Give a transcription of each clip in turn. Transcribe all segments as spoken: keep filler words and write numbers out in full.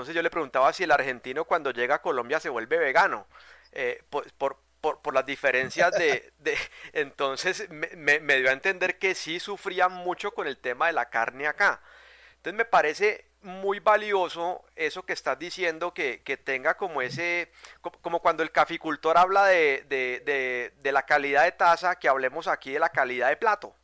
entonces yo le preguntaba si el argentino cuando llega a Colombia se vuelve vegano, eh, por, por, por, por las diferencias de, de entonces me, me, me dio a entender que sí sufrían mucho con el tema de la carne acá. Entonces me parece muy valioso eso que estás diciendo, que, que tenga como ese, como, como cuando el caficultor habla de, de, de, de la calidad de taza, que hablemos aquí de la calidad de plato.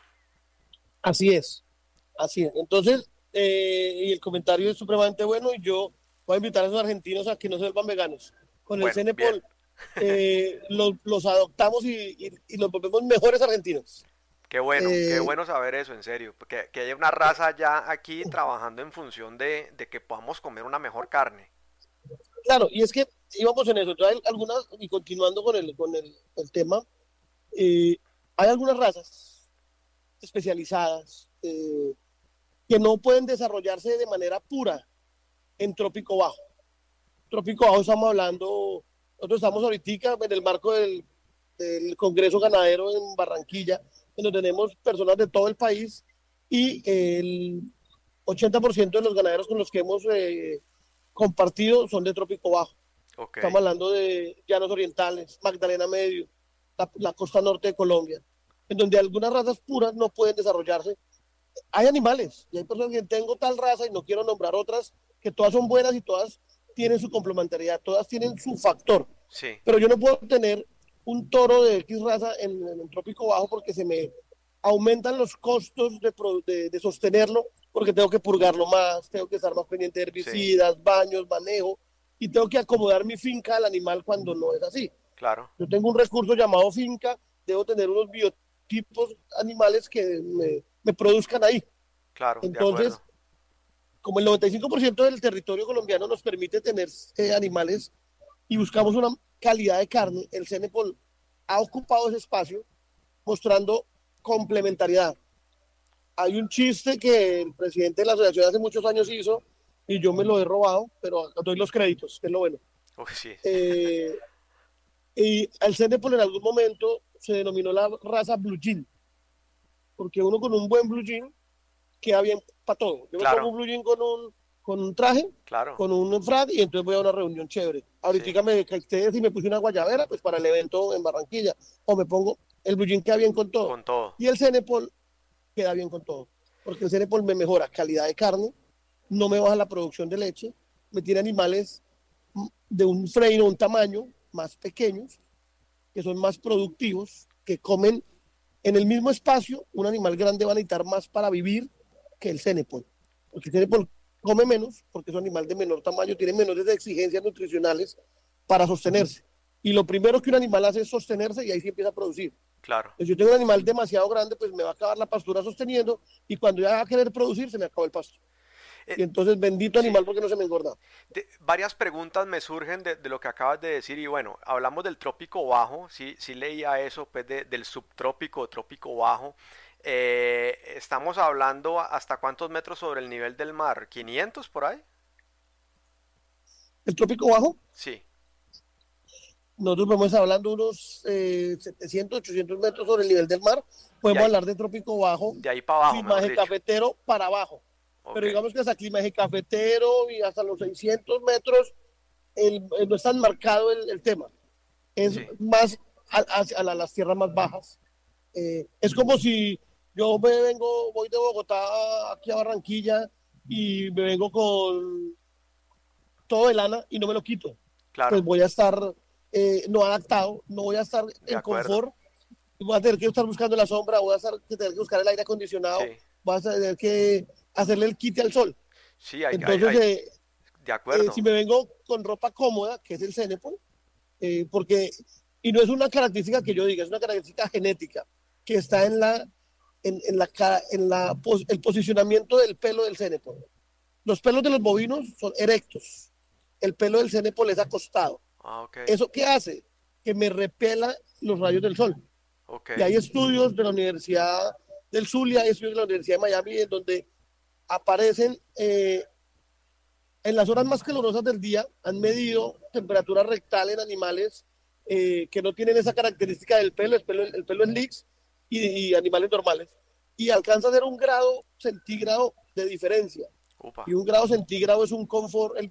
Así es, así es. Entonces, eh, y el comentario es supremamente bueno y yo voy a invitar a esos argentinos a que no se vuelvan veganos. Con el Bueno, bien. Cenepol eh, los, los adoptamos y, y, y los volvemos mejores argentinos. Qué bueno, qué Eh, bueno saber eso, en serio. Que, que haya una raza ya aquí trabajando en función de, de que podamos comer una mejor carne. claro, y es que íbamos en eso. Entonces, hay algunas, y continuando con el, con el, el tema, eh, hay algunas razas especializadas eh, que no pueden desarrollarse de manera pura en trópico bajo. Trópico bajo estamos hablando, nosotros estamos ahorita en el marco del, del Congreso Ganadero en Barranquilla, donde tenemos personas de todo el país y el ochenta por ciento de los ganaderos con los que hemos eh, compartido son de trópico bajo. Ok, Estamos hablando de llanos orientales, Magdalena Medio, la, la costa norte de Colombia, en donde algunas razas puras no pueden desarrollarse. Hay animales y hay personas que tengo tal raza y no quiero nombrar otras, que todas son buenas y todas tienen su complementariedad, todas tienen su factor. sí, Pero yo no puedo tener un toro de X raza en, en el trópico bajo porque se me aumentan los costos de, de, de sostenerlo, porque tengo que purgarlo más, tengo que estar más pendiente de sí, herbicidas, baños, manejo, y tengo que acomodar mi finca al animal cuando no es así. claro, Yo tengo un recurso llamado finca, debo tener unos biotipos animales que me, me produzcan ahí. claro, de Entonces, acuerdo. como el noventa y cinco por ciento del territorio colombiano nos permite tener eh, animales y buscamos una calidad de carne, el Cenepol ha ocupado ese espacio mostrando complementariedad. Hay un chiste que el presidente de la asociación hace muchos años hizo y yo me lo he robado, pero doy los créditos, que es lo bueno. Uy, sí, Eh, y el Cenepol en algún momento se denominó la raza Blue Jean, porque uno con un buen Blue Jean queda bien para todo. Yo me pongo claro, un blue jean con un, con un traje, claro, con un frac y entonces voy a una reunión chévere. sí. Ahorita me caché y me puse una guayabera pues para el evento en Barranquilla. O me pongo, el blue jean queda bien con todo. Con todo, Y el Cenepol queda bien con todo. Porque el Cenepol me mejora calidad de carne, no me baja la producción de leche, me tiene animales de un freno, un tamaño más pequeños, que son más productivos, que comen en el mismo espacio. Un animal grande va a necesitar más para vivir que el Cenepol. Porque el Cenepol come menos, porque es un animal de menor tamaño, tiene menores exigencias nutricionales para sostenerse. Y lo primero que un animal hace es sostenerse y ahí sí empieza a producir. claro. Si yo tengo un animal demasiado grande, pues me va a acabar la pastura sosteniendo y cuando ya va a querer producir, se me acaba el pasto. Eh, Y entonces, bendito sí, animal porque no se me engorda. de- varias preguntas me surgen de, de lo que acabas de decir y bueno, hablamos del trópico bajo, sí, sí leía eso, pues de- del subtrópico, trópico bajo. Eh, estamos hablando hasta cuántos metros sobre el nivel del mar, quinientos por ahí. El trópico bajo, Sí, nosotros vamos hablando unos eh, setecientos, ochocientos metros sobre el nivel del mar. de Podemos ahí, hablar de trópico bajo, de ahí para abajo, mejor climaje dicho. cafetero para abajo. Ok, Pero digamos que hasta climaje cafetero y hasta los seiscientos metros el, el- no es tan marcado el, el tema. Es sí, más a, a- a la- las tierras más bajas. Eh, es como si yo me vengo, voy de Bogotá aquí a Barranquilla y me vengo con todo de lana y no me lo quito. Pues claro, voy a estar eh, no adaptado, no voy a estar de en acuerdo. confort, voy a tener que estar buscando la sombra, voy a estar, tener que buscar el aire acondicionado, Sí, voy a tener que hacerle el quite al sol. sí, hay, hay, Entonces, hay, eh, de eh, acuerdo. si me vengo con ropa cómoda, que es el Cenepol, eh, porque, y no es una característica que yo diga, es una característica genética que está en la, en, en la, en la, el posicionamiento del pelo del Cenepol. Los pelos de los bovinos son erectos, el pelo del Cenepol es acostado. Ah, ok, ¿Eso qué hace? Que me repela los rayos del sol. ok, Y hay estudios de la Universidad del Zulia, hay estudios de la Universidad de Miami, en donde aparecen eh, en las horas más calurosas del día, han medido temperatura rectal en animales eh, que no tienen esa característica del pelo, el pelo, el pelo en leaks, y, y animales normales, y alcanza a ser un grado centígrado de diferencia. upa, Y un grado centígrado es un confort, el